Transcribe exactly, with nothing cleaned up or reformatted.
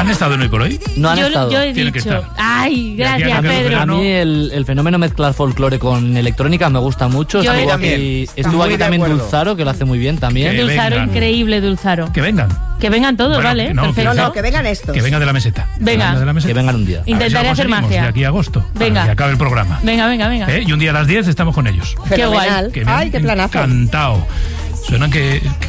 ¿Han estado en Hoy por Hoy? No han yo, estado. yo he Tienen que dicho. estar. Ay, De aquí a gracias, que acabe el Pedro. A verano. mí el, el fenómeno mezclar folclore con electrónica me gusta mucho. Yo Estuvo también. aquí, Está estuvo muy aquí de también acuerdo. Dulzaro, que lo hace muy bien también. Que Dulzaro, vengan. increíble, Dulzaro. Que vengan. Que vengan todos, Bueno, ¿vale? que no, que Perfecto. No, no, que vengan estos. Que vengan de la meseta. Venga. De la meseta. Que vengan un día. A ver si Intentaré lo hacer conseguimos magia. De aquí a agosto. Venga. Para que acabe el programa. Venga, venga, venga. ¿Eh? Y un día a las diez estamos con ellos. Qué guay. Fenomenal. Que me Ay, han qué planazo. encantado. Suenan que...